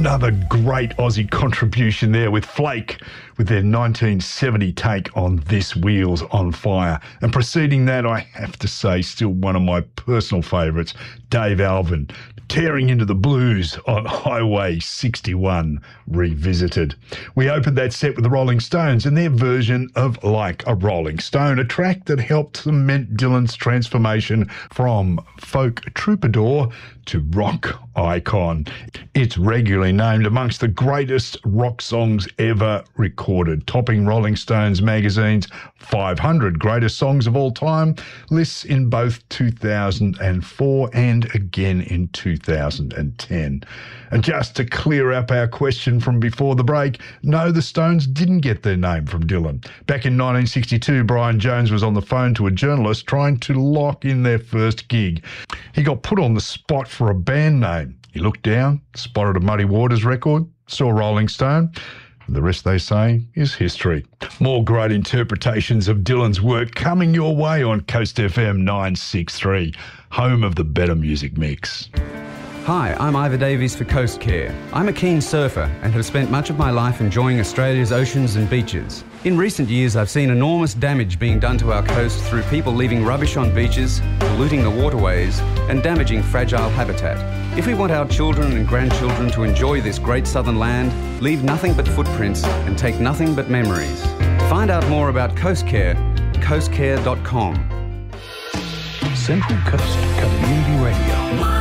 Another great Aussie contribution there with Flake with their 1970 take on This Wheel's on Fire. And preceding that, I have to say, still one of my personal favourites, Dave Alvin, tearing into the blues on Highway 61 Revisited. We opened that set with the Rolling Stones and their version of Like a Rolling Stone, a track that helped cement Dylan's transformation from folk troubadour to rock icon. It's regularly named amongst the greatest rock songs ever recorded, topping Rolling Stones magazine's 500 greatest songs of all time lists in both 2004 and again in 2010. And just to clear up our question from before the break, no, the Stones didn't get their name from Dylan. Back in 1962, Brian Jones was on the phone to a journalist trying to lock in their first gig. He got put on the spot for a band name. He looked down, spotted a Muddy Waters record, saw Rolling Stone. The rest, they say, is history. More great interpretations of Dylan's work coming your way on Coast FM 963, home of the better music mix. Hi, I'm Ivor Davies for Coast Care. I'm a keen surfer and have spent much of my life enjoying Australia's oceans and beaches. In recent years, I've seen enormous damage being done to our coast through people leaving rubbish on beaches, polluting the waterways, and damaging fragile habitat. If we want our children and grandchildren to enjoy this great southern land, leave nothing but footprints and take nothing but memories. Find out more about Coast Care at coastcare.com. Central Coast Community Radio.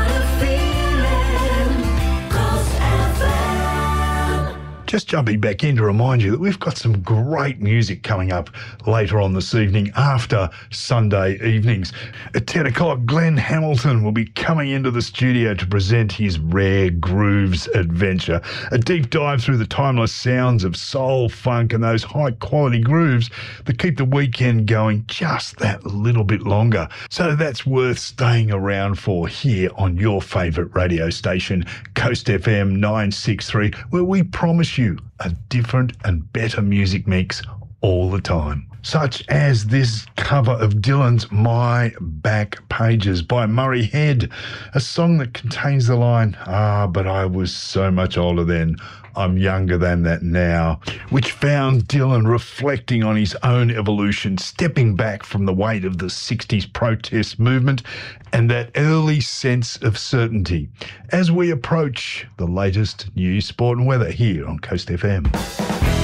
Just jumping back in to remind you that we've got some great music coming up later on this evening after Sunday evenings. At 10 o'clock, Glenn Hamilton will be coming into the studio to present his Rare Grooves adventure, a deep dive through the timeless sounds of soul, funk and those high-quality grooves that keep the weekend going just that little bit longer. So that's worth staying around for here on your favourite radio station, Coast FM 963, where we promise you a different and better music mix all the time. Such as this cover of Dylan's My Back Pages by Murray Head, a song that contains the line, but I was so much older then, I'm younger than that now, which found Dylan reflecting on his own evolution, stepping back from the weight of the 60s protest movement and that early sense of certainty as we approach the latest news, sport and weather here on Coast FM.